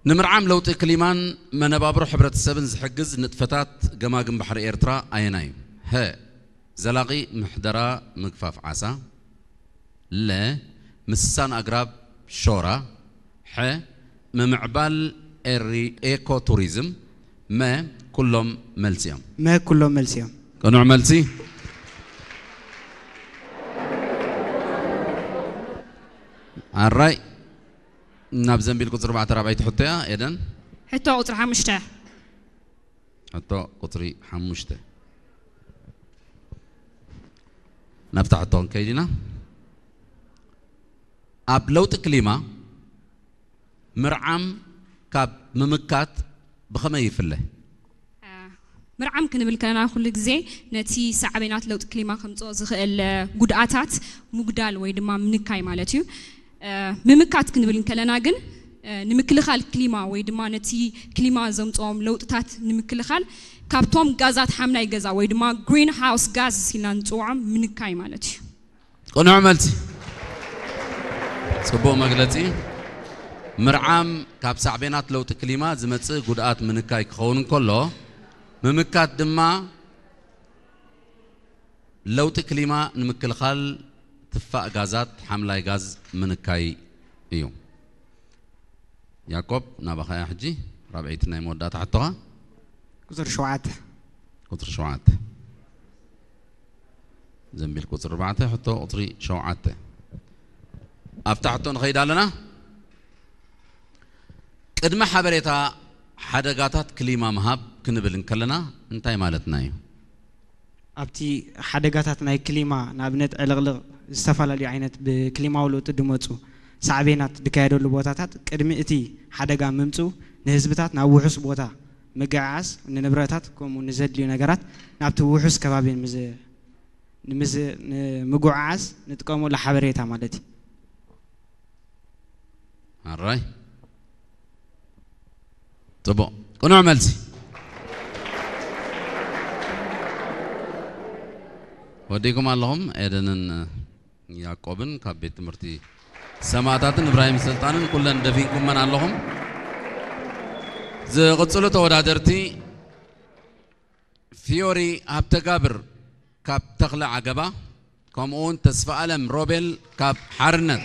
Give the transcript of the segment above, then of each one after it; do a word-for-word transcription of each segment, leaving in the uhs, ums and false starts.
نمرعام لو تكليمان من بابرو حبرة السبن زحجز نتفتات جماجم بحر إيرترا أيناي ها زلاقي محدرة مقفاف عسى لا مسان أقرب شورا ح ممعبال إيري إيكو توريزم ما كلهم ملسيام ما كلهم ملسيام كنوع ملسي الرأي نابزن بالقطر بعد ربعي تحطيها إذن حتى قطر حمشته حتى قطري حمشته نفتح الطون كيدنا أب لو تكليمة مرعم كاب ممكات بخمي يفله مرعم كنبل كنا كل جزء نتي سعبينات لو تكليمة خمسة زخ الجوداتات مقدال ويدما منكاي مالتيو ممكات كنبل كلنا جن نمكل خال كليما ويدما نتي كليما زمتهم لو تات نمكل خال كابتوم غازات حمنا يجزا ويدما green house gas سيلان توعم منكاي مالتي كنا عملتي سبوا مقلتي مرعام كاب سعبينات لو تكليما زمت جودات منكاي خون كله ممكات دما لو تكليما نمكل خال تفاء غازات حملا غاز منكاي يوم يعقوب نابخا يا حجي ربعيتنا يمودات حطها كتر شوعات كتر شوعات زنبيل كتر ربعته حطه قطري شوعات افتحتون خيدا لنا قدم حبريتا حدقاتات كليما مهاب كنبل نكلنا انتاي مالتنا يو ابتي حدقاتات ناي كليما نابنت علغلغ استفال لي عينت بكليما ولو تدموتو سعبينات دكايدو لبوتاتات قدم اتي حدقا ممصو نهزبتات ناوحس بوتا مقعاس ننبراتات كومو نزدلي نغرات نابتو وحس كبابين مز نمز مقعاس نتقومو لحبريتا مالتي الراي طبو كنو عملتي وديكم اللهم اذن يعقوبن كبيت مرتي سماعتاتن ابراهيم سلطانن كلن دفينكم من اللهم ز قصلو تودادرتي فيوري هبتقابر كاب تخلع عقبه كومون تسفى ألم روبل كاب حرنت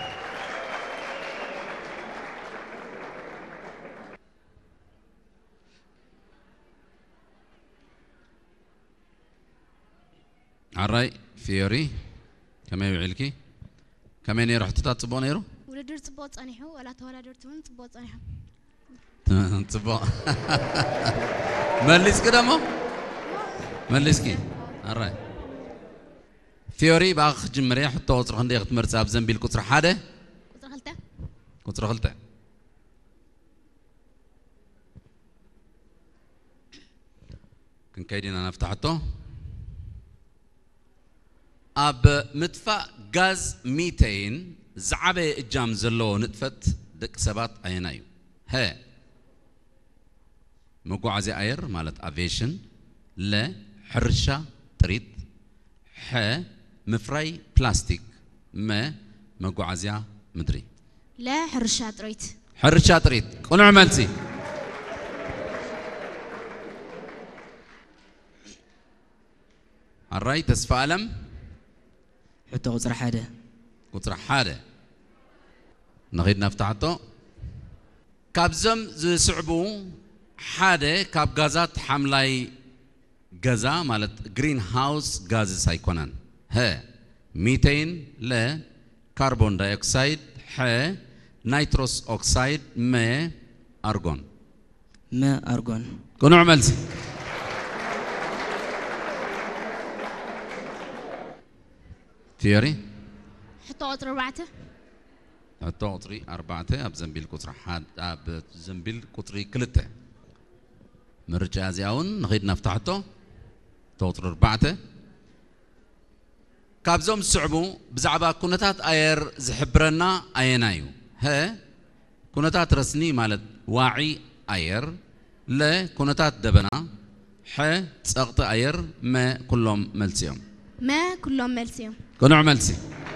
عراي فيوري كما يوعلكي كما يني رحت تطبو نيرو ولدر تبو صانيحو ولا تولادرتون تبو صانيحو تبو مليس كدامو مليسكي عراي فيوري باخ جمري حتى وصر خندي اخت مرصاب زنبيل كتر حاده كتر خلته كتر خلته كن كايدينا نفتحته أب مدفع غاز ميتين زعبة إجام زلو نتفت دك سبات أينايو ها مقعزي أير مالت أفيشن لا حرشة تريد ح مفراي بلاستيك ما مقعزيا مدري لا حرشة تريد حرشة تريد كل عملتي الرأي تسفالم حتى قطر حاده قطر حاده نغيد نفتحته كابزم زسعبو حاده كاب غازات حملاي غازا مالت جرين هاوس غاز سايكونان ها ميتين لا كربون دايوكسيد ح نيتروس اوكسيد ما ارغون ما ارغون كنو عملتي فيوري حتى قطر ربعته حتى قطري أربعة أب زنبيل قطر حاد أب زنبيل قطري كلته مرجع زياون نغيد نفتحته توتر أربعة كابزوم صعبو بزعبا كونتات أير زحبرنا أينايو ها كونتات رسني مالت واعي أير لا كونتات دبنا ح سقط أير ما كلهم ملسيهم ما كلهم ملسيهم كنوع ملسي